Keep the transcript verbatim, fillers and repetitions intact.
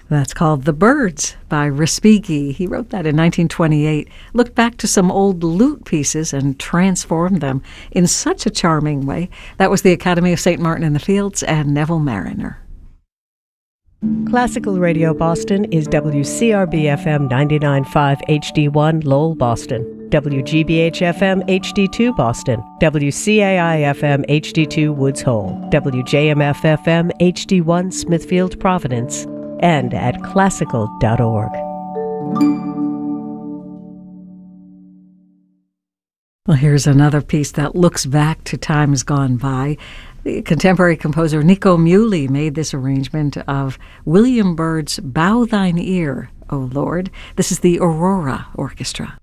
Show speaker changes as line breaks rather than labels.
That's called The Birds by Respighi. He wrote that in nineteen twenty-eight, looked back to some old lute pieces and transformed them in such a charming way. That was the Academy of Saint Martin in the Fields and Neville Mariner.
Classical Radio Boston is W C R B F M ninety-nine point five H D one Lowell, Boston, W G B H F M H D two Boston, W C A I F M H D two Woods Hole, W J M F F M H D one Smithfield, Providence, and at classical dot org.
Well, here's another piece that looks back to times gone by. The contemporary composer Nico Muhly made this arrangement of William Byrd's Bow Thine Ear, O Lord. This is the Aurora Orchestra.